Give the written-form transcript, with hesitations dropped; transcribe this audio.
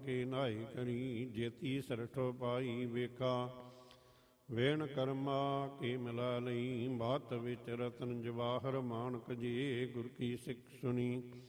ਕੇ ਨਾਏ ਕਰੀ, ਜੇਤੀ ਸਰਠੋ ਪਾਈ ਵੇਖਾ। ਵੇਣ ਕਰਮਾ ਕੇ ਮਿਲਾ ਲਈ, ਬਾਤ ਵਿੱਚ ਰਤਨ ਜਵਾਹਰ ਮਾਨਕ ਜੀ, ਗੁਰ ਕੀ ਸਿੱਖ ਸੁਣੀ।